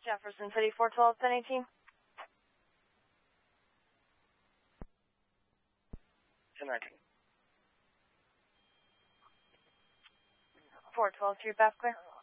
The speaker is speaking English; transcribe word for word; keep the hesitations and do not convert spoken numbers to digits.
Jefferson City, four twelve, ten eighteen. ten nineteen. four twelve, three path clear.